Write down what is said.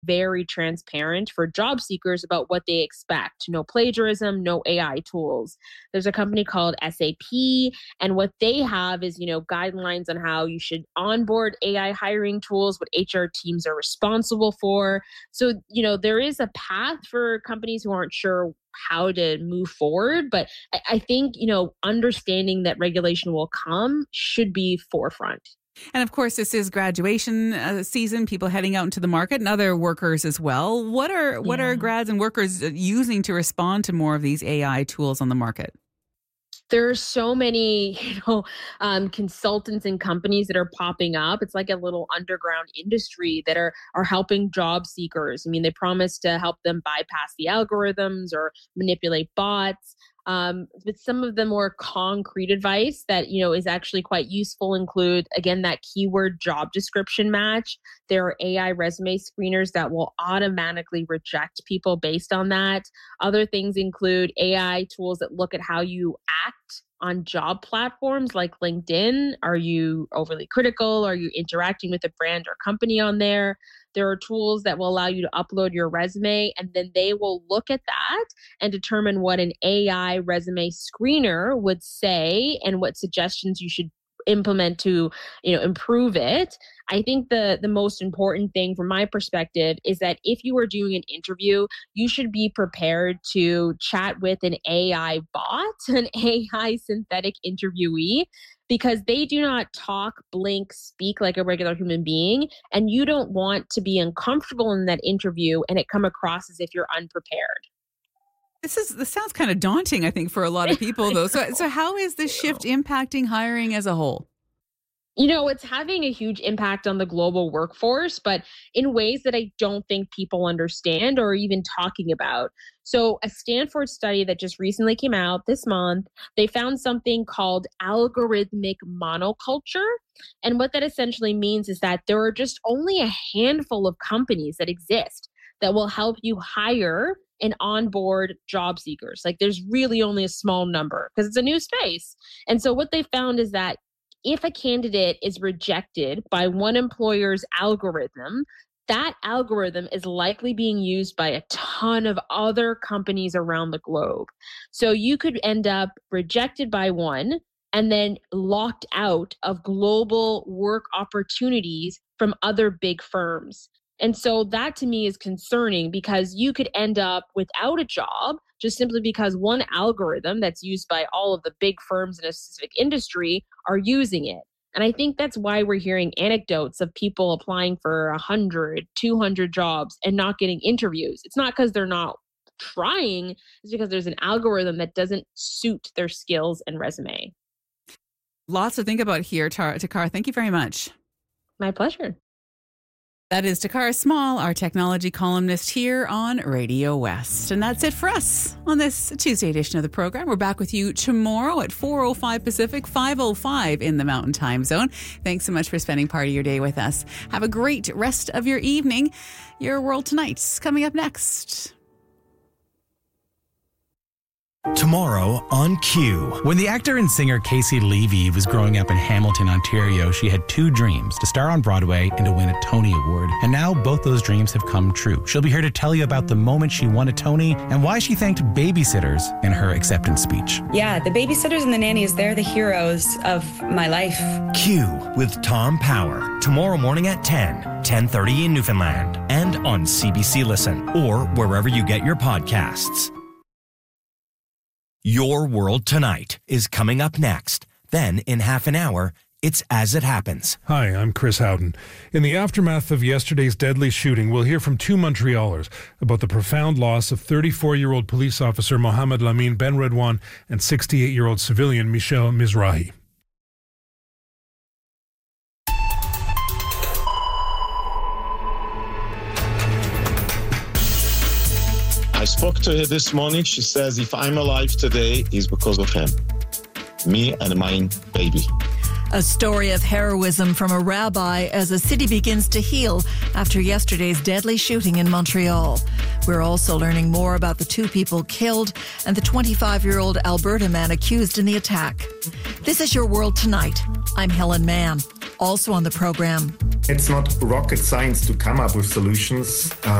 very transparent for job seekers about what they expect. No plagiarism, no AI tools. There's a company called SAP, and what they have is, guidelines on how you should onboard AI hiring tools, what HR teams are responsible for. So, there is a path for companies who aren't sure how to move forward. But I think, understanding that regulation will come should be forefront. And of course, this is graduation season, people heading out into the market and other workers as well. What are grads and workers using to respond to more of these AI tools on the market? There are so many, consultants and companies that are popping up. It's like a little underground industry that are helping job seekers. I mean, they promise to help them bypass the algorithms or manipulate bots. But some of the more concrete advice that, is actually quite useful include, again, that keyword job description match. There are AI resume screeners that will automatically reject people based on that. Other things include AI tools that look at how you act on job platforms like LinkedIn. Are you overly critical? Are you interacting with a brand or company on there? There are tools that will allow you to upload your resume, and then they will look at that and determine what an AI resume screener would say and what suggestions you should implement to, improve it. I think the most important thing from my perspective is that if you are doing an interview, you should be prepared to chat with an AI bot, an AI synthetic interviewee, because they do not talk, blink, speak like a regular human being. And you don't want to be uncomfortable in that interview and it come across as if you're unprepared. This sounds kind of daunting, I think, for a lot of people, though. So how is this shift impacting hiring as a whole? It's having a huge impact on the global workforce, but in ways that I don't think people understand or even talking about. So a Stanford study that just recently came out this month, they found something called algorithmic monoculture. And what that essentially means is that there are just only a handful of companies that exist that will help you hire and onboard job seekers. Like there's really only a small number because it's a new space. And so what they found is that if a candidate is rejected by one employer's algorithm, that algorithm is likely being used by a ton of other companies around the globe. So you could end up rejected by one and then locked out of global work opportunities from other big firms. And so that to me is concerning because you could end up without a job just simply because one algorithm that's used by all of the big firms in a specific industry are using it. And I think that's why we're hearing anecdotes of people applying for 100, 200 jobs and not getting interviews. It's not because they're not trying, it's because there's an algorithm that doesn't suit their skills and resume. Lots to think about here, Takara. Thank you very much. My pleasure. That is Takara Small, our technology columnist here on Radio West. And that's it for us on this Tuesday edition of the program. We're back with you tomorrow at 4:05 Pacific, 5:05 in the Mountain Time Zone. Thanks so much for spending part of your day with us. Have a great rest of your evening. Your World Tonight's coming up next. Tomorrow on Q. When the actor and singer Casey Levy was growing up in Hamilton, Ontario, she had two dreams: to star on Broadway and to win a Tony Award. And now both those dreams have come true. She'll be here to tell you about the moment she won a Tony and why she thanked babysitters in her acceptance speech. Yeah, the babysitters and the nannies, they're the heroes of my life. Q with Tom Power. Tomorrow morning at 10:30 in Newfoundland. And on CBC Listen or wherever you get your podcasts. Your World Tonight is coming up next. Then, in half an hour, it's As It Happens. Hi, I'm Chris Howden. In the aftermath of yesterday's deadly shooting, we'll hear from two Montrealers about the profound loss of 34-year-old police officer Mohamed Lamine Benredouane and 68-year-old civilian Michel Mizrahi. I spoke to her this morning. She says, if I'm alive today, it's because of him. Me and my baby. A story of heroism from a rabbi as a city begins to heal after yesterday's deadly shooting in Montreal. We're also learning more about the two people killed and the 25-year-old Alberta man accused in the attack. This is Your World Tonight. I'm Helen Mann. also on the program. It's not rocket science to come up with solutions.